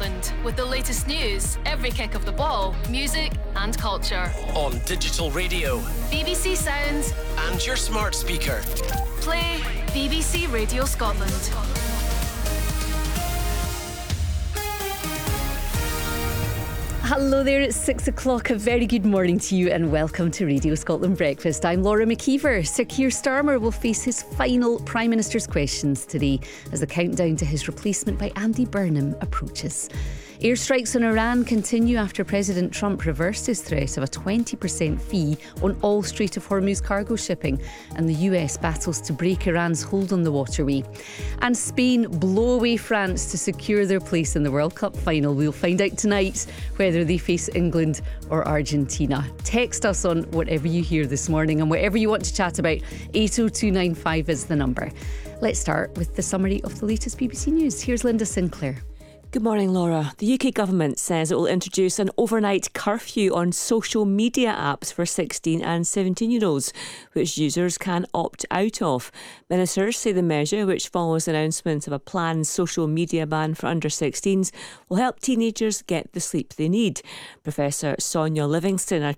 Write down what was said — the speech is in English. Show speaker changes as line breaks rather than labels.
Scotland with the latest news, every kick of the ball, music and culture.
On digital radio,
BBC Sounds
and your smart speaker.
Play BBC Radio Scotland.
Hello there, it's 6 o'clock. A very good morning to you and welcome to Radio Scotland Breakfast. I'm Laura McKeever. Sir Keir Starmer will face his final Prime Minister's questions today as the countdown to his replacement by Andy Burnham approaches. Airstrikes on Iran continue after President Trump reversed his threat of a 20% fee on all Strait of Hormuz cargo shipping, and the US battles to break Iran's hold on the waterway. And Spain blow away France to secure their place in the World Cup final. We'll find out tonight whether they face England or Argentina. Text us on whatever you hear this morning and whatever you want to chat about. 80295 is the number. Let's start with the summary of the latest BBC News. Here's Linda Sinclair.
Good morning, Laura. The UK government says it will introduce an overnight curfew on social media apps for 16 and 17-year-olds, which users can opt out of. Ministers say the measure, which follows the announcement of a planned social media ban for under-16s, will help teenagers get the sleep they need. Professor Sonia Livingston, a